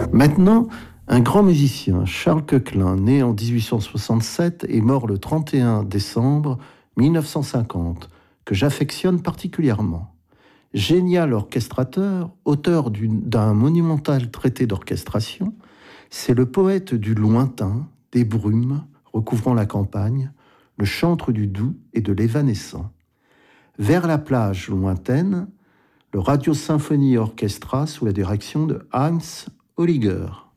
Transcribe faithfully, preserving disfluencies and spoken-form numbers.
Maintenant, un grand musicien, Charles Koechlin, né en dix-huit cent soixante-sept et mort le trente et un décembre mille neuf cent cinquante, que j'affectionne particulièrement. Génial orchestrateur, auteur d'une- d'un monumental traité d'orchestration, c'est le poète du lointain, des brumes recouvrant la campagne, le chantre du doux et de l'évanescent. Vers la plage lointaine, le Radio Symphonie Orchestra sous la direction de Heinz Holliger.